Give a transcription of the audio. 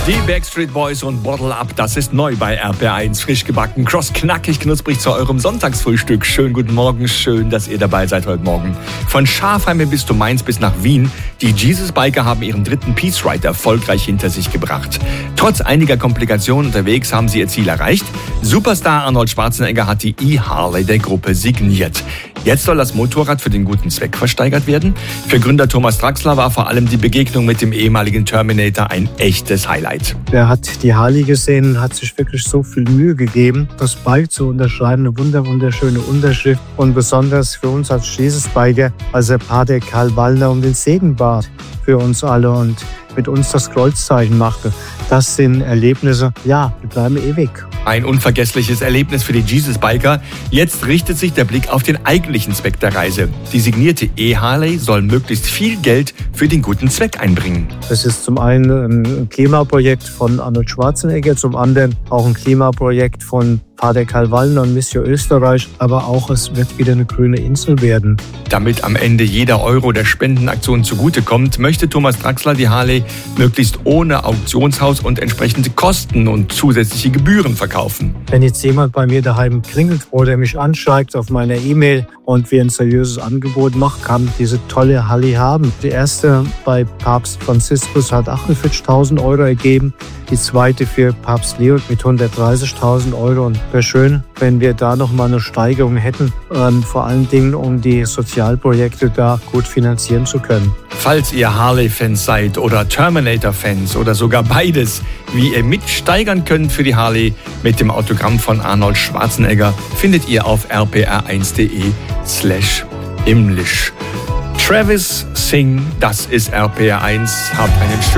Die Backstreet Boys und Bottle Up, das ist neu bei RPR1. Frisch gebacken, cross knackig, knusprig zu eurem Sonntagsfrühstück. Schönen guten Morgen, schön, dass ihr dabei seid heute Morgen. Von Schafheim im Bistum Mainz bis nach Wien. Die Jesus Biker haben ihren dritten Peace Ride erfolgreich hinter sich gebracht. Trotz einiger Komplikationen unterwegs haben sie ihr Ziel erreicht. Superstar Arnold Schwarzenegger hat die E-Harley der Gruppe signiert. Jetzt soll das Motorrad für den guten Zweck versteigert werden. Für Gründer Thomas Draxler war vor allem die Begegnung mit dem ehemaligen Terminator ein echtes Highlight. Er hat die Harley gesehen, hat sich wirklich so viel Mühe gegeben, das Bike zu unterschreiben, eine wunderschöne Unterschrift. Und besonders für uns als Jesus Biker, als der Pater Karl Wallner um den Segen bat für uns alle und mit uns das Kreuzzeichen machte. Das sind Erlebnisse, ja, die bleiben ewig. Ein unvergessliches Erlebnis für die Jesus Biker. Jetzt richtet sich der Blick auf den eigentlichen Zweck der Reise. Die signierte E-Harley soll möglichst viel Geld für den guten Zweck einbringen. Es ist zum einen ein Klimaprojekt von Arnold Schwarzenegger, zum anderen auch ein Klimaprojekt von Pater Karl Wallner und Mission Österreich, aber auch es wird wieder eine grüne Insel werden. Damit am Ende jeder Euro der Spendenaktion zugutekommt, möchte Thomas Draxler die Harley möglichst ohne Auktionshaus und entsprechende Kosten und zusätzliche Gebühren verkaufen. Wenn jetzt jemand bei mir daheim klingelt oder mich anschreibt auf meiner E-Mail und wir ein seriöses Angebot machen, kann diese tolle Harley haben. Die erste bei Papst Franziskus hat 48.000 Euro ergeben, die zweite für Papst Leo mit 130.000 Euro. Und wäre schön, wenn wir da nochmal eine Steigerung hätten, vor allen Dingen, um die Sozialprojekte da gut finanzieren zu können. Falls ihr Harley-Fans seid oder Terminator-Fans oder sogar beides, wie ihr mitsteigern könnt für die Harley mit dem Autogramm von Arnold Schwarzenegger, findet ihr auf rpr1.de/himmlisch. Travis Singh, das ist RPR1. Habt einen schönen